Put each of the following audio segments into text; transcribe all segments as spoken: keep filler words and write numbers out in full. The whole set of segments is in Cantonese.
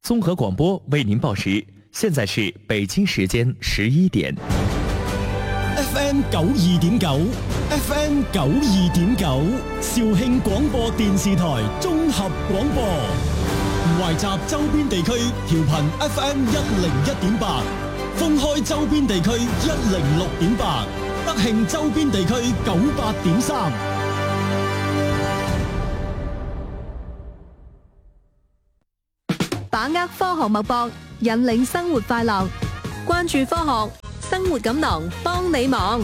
综合广播为您报时，现在是北京时间十一點。 F M 九二點九 ，F M 九二點九，肇慶廣播電視台綜合廣播，懷集周邊地區調頻 F M 一零一點八，封開周邊地區一零六點八，德慶周邊地區九八點三。 把握科學脈搏，引領生活快樂，關注科學，生活錦囊幫你忙。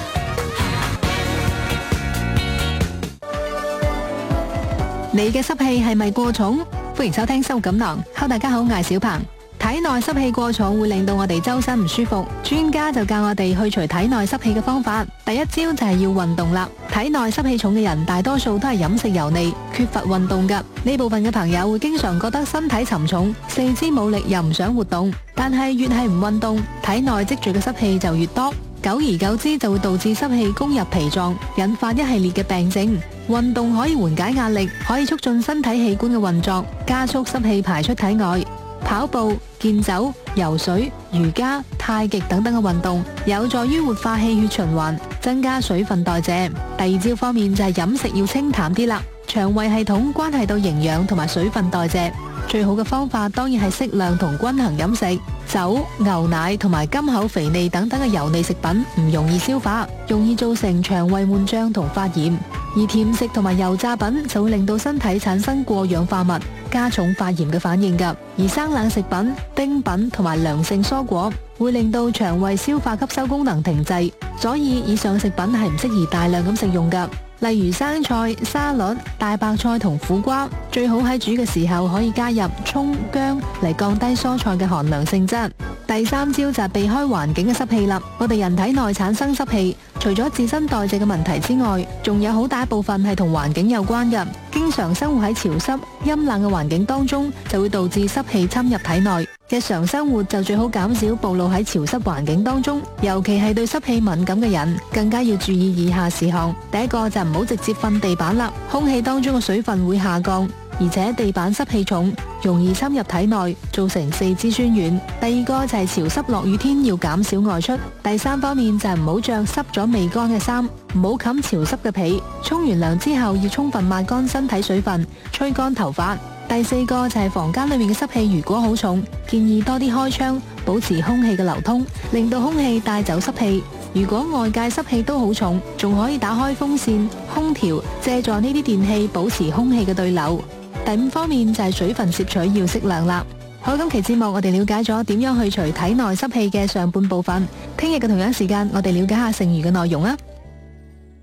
你嘅濕氣係咪過重？歡迎收聽生活錦囊。Hello，大家好，我係小鵬。體內濕氣過重會令到我哋周身唔舒服，專家就教我哋去除體內濕氣嘅方法。第一招就係要運動啦。體內濕氣重嘅人，大多數都係飲食油膩，缺乏運動㗎。呢部分嘅朋友會經常覺得身體沉重，四肢冇力，又唔想活動。但係越係唔運動，體內積聚嘅濕氣就越多，久而久之就會導致濕氣攻入脾臟，引發一系列嘅病症。運動可以緩解壓力，可以促進身體器官嘅運作，加速濕氣排出體外。跑步、健走、游水、瑜伽、太極等等嘅運動有助於活化氣血循環，增加水分代謝。第二招方面就係飲食要清淡啲啦。腸胃系統關係到營養同埋水分代謝，最好嘅方法當然係適量同均衡飲食。酒、牛奶同埋甘口肥膩等等嘅油膩食品唔容易消化，容易造成腸胃悶脹同發炎。而甜食同埋油炸品就會令到身體產生過氧化物，加重發炎嘅反應㗎。而生冷食品、冰品同埋涼性蔬果會令到腸胃消化吸收功能停滯，所以以上食品係唔適宜大量咁食用㗎。例如生菜、沙律、大白菜同苦瓜，最好喺煮嘅時候可以加入蔥、薑嚟降低蔬菜嘅寒涼性質。第三招就係避開環境嘅濕氣啦。我哋人體內產生濕氣，除咗自身代謝嘅問題之外，仲有好大一部分係同環境有關嘅。經常生活喺潮濕、陰冷嘅環境當中，就會導致濕氣侵入體內。日常生活就最好減少暴露喺潮濕環境當中，尤其係對濕氣敏感嘅人，更加要注意以下事項。第一個就唔好直接瞓地板啦，空氣當中嘅水分會下降，而且地板濕氣重，容易侵入體內，造成四肢酸軟。第二個就係潮濕落雨天要減少外出。第三方面就係唔好着濕咗未乾嘅衫，唔好冚潮濕嘅被。沖完涼之後要充分抹乾身體水分，吹乾頭髮。第四個就係房間裏面嘅濕氣如果好重，建議多啲開窗，保持空氣嘅流通，令到空氣帶走濕氣。如果外界濕氣都好重，仲可以打開風扇、空調，借助呢啲電器保持空氣嘅對流。第五方面就係水分攝取要適量啦。好，今期節目我哋了解咗點樣去除體內濕氣嘅上半部分，聽日嘅同樣時間我哋了解下剩餘嘅內容啦。